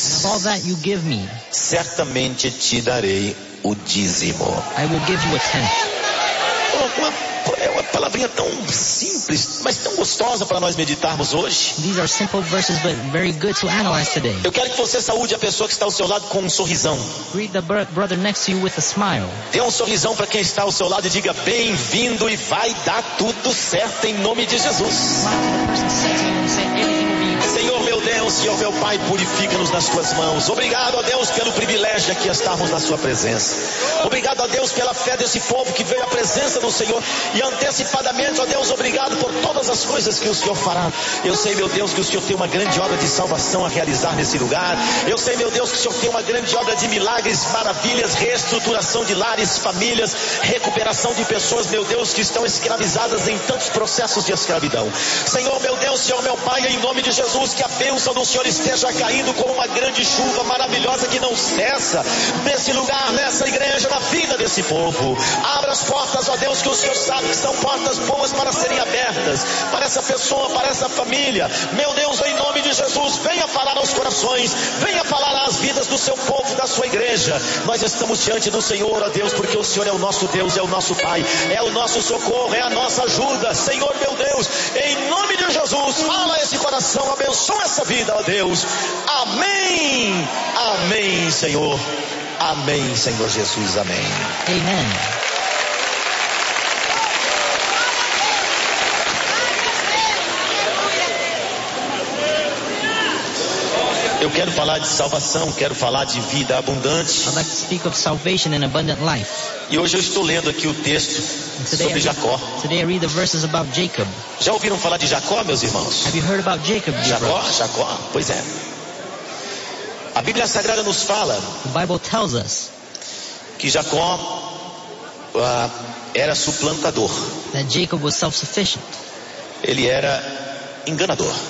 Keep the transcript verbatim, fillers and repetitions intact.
des, all that you give me, certamente te darei o dízimo. I will give you a tenth. Uma, é uma palavrinha tão simples, mas tão gostosa para nós meditarmos hoje. These are simple verses, but very good to analyze today. Eu quero que você saúde a pessoa que está ao seu lado com um sorrisão. Greet the br- brother next to you with a smile. Dê um sorrisão para quem está ao seu lado e diga: bem-vindo e vai dar tudo certo em nome de Jesus. Smile to the person sitting to you and say everything will be. Senhor meu Deus, Senhor meu Pai, purifica-nos nas tuas mãos. Obrigado a Deus pelo privilégio de aqui estarmos na sua presença. Obrigado a Deus pela fé desse povo que veio à presença do Senhor. E antecipadamente, ó Deus, obrigado por todas as coisas que o Senhor fará. Eu sei, meu Deus, que o Senhor tem uma grande obra de salvação a realizar nesse lugar. Eu sei, meu Deus, que o Senhor tem uma grande obra de milagres, maravilhas, reestruturação de lares, famílias, recuperação de pessoas, meu Deus, que estão escravizadas em tantos processos de escravidão. Senhor, meu Deus, Senhor, meu Pai, em nome de Jesus, que a bênção do Senhor esteja caindo como uma grande chuva maravilhosa que não cessa nesse lugar, nessa igreja, na vida desse povo. Abra as portas, ó Deus, que o Senhor sabe que são portas boas para serem abertas para essa pessoa, para essa família. Meu Deus, em nome de Jesus, venha falar aos corações, venha falar às vidas do seu povo, da sua igreja. Nós estamos diante do Senhor, ó Deus, porque o Senhor é o nosso Deus, é o nosso Pai, é o nosso socorro, é a nossa ajuda. Senhor, meu Deus, em nome de Jesus, fala a esse coração, abençoa essa vida, ó Deus. Amém, amém, Senhor, amém, Senhor Jesus, amém. Amen. Eu quero falar de salvação, quero falar de vida abundante. I'd like to speak of salvation and abundant life. E hoje eu estou lendo aqui o texto And today, I sobre read, Jacó. today I read the verses about Jacob. Já ouviram falar de Jacó, meus irmãos? Have you heard about Jacob, dear Jacó, brothers? Jacó, pois é. A Bíblia Sagrada nos fala The Bible tells us que Jacó ah, era suplantador. that Jacob was self-sufficient. Ele era enganador.